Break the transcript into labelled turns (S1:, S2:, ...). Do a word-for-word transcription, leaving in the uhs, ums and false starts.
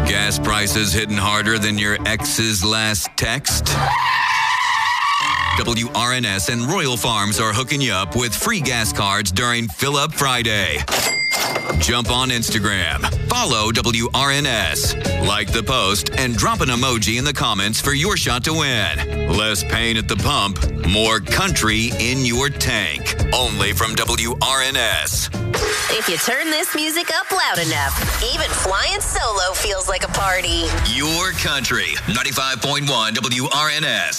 S1: Gas prices hitting harder than your ex's last text? W R N S and Royal Farms are hooking you up with free gas cards during Fill Up Friday. Jump on Instagram, follow W R N S, like the post, and drop an emoji in the comments for your shot to win. Less pain at the pump, more country in your tank. Only from W R N S.
S2: If you turn this music up loud enough, even flying solo feels like a party.
S1: Your country, ninety-five point one W R N S.